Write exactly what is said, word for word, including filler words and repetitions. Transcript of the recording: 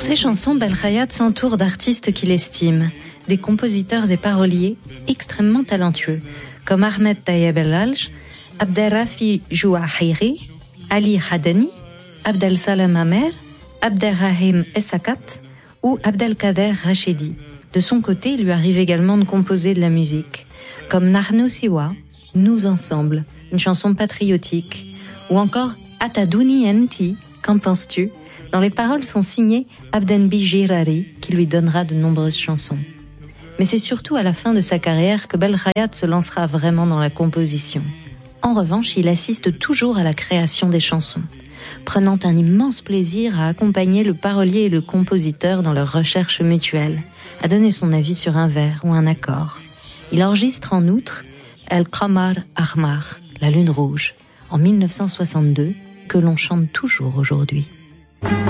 ses chansons, Belkhayat s'entoure d'artistes qu'il estime, des compositeurs et paroliers extrêmement talentueux, comme Ahmed Tayeb El-Alj, Abderrafi Jouahiri, Ali Hadani, Abdel Salem Amer, Abderrahim Essakat ou Abdelkader Rachidi. De son côté, il lui arrive également de composer de la musique, comme Nahnu Siwa, Nous ensemble, une chanson patriotique, ou encore Atadouni Enti, qu'en penses-tu? Dont les paroles sont signées Abdenbi Jirari, qui lui donnera de nombreuses chansons. Mais c'est surtout à la fin de sa carrière que Belkhayat se lancera vraiment dans la composition. En revanche, il assiste toujours à la création des chansons, prenant un immense plaisir à accompagner le parolier et le compositeur dans leur recherche mutuelle, à donner son avis sur un vers ou un accord. Il enregistre en outre El Qamar Ahmar, la lune rouge, en mille neuf cent soixante-deux, que l'on chante toujours aujourd'hui.